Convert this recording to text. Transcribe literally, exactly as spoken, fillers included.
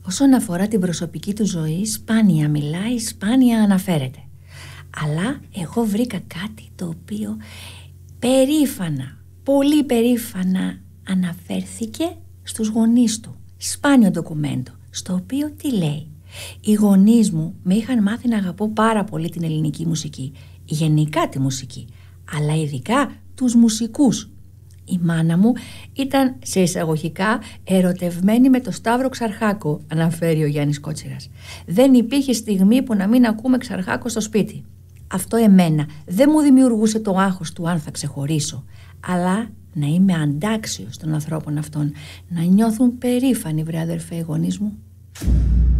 Όσον αφορά την προσωπική του ζωή, σπάνια μιλάει, σπάνια αναφέρεται. Αλλά εγώ βρήκα κάτι το οποίο περήφανα, πολύ περήφανα αναφέρθηκε στους γονείς του. Σπάνιο ντοκουμέντο, στο οποίο τι λέει? Οι γονείς μου με είχαν μάθει να αγαπώ πάρα πολύ την ελληνική μουσική, γενικά τη μουσική, αλλά ειδικά τους μουσικούς. Η μάνα μου ήταν σε εισαγωγικά ερωτευμένη με το Σταύρο Ξαρχάκο, αναφέρει ο Γιάννης Κότσιρας. Δεν υπήρχε στιγμή που να μην ακούμε Ξαρχάκο στο σπίτι. Αυτό εμένα δεν μου δημιουργούσε το άγχος του αν θα ξεχωρίσω, αλλά να είμαι αντάξιος των ανθρώπων αυτών, να νιώθουν περήφανοι, βρε αδερφέ, οι γονείς μου.